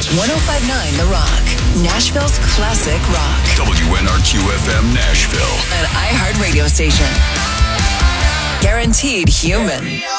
1059 The Rock, Nashville's classic rock. WNRQ-FM Nashville. An iHeart radio station. Guaranteed human.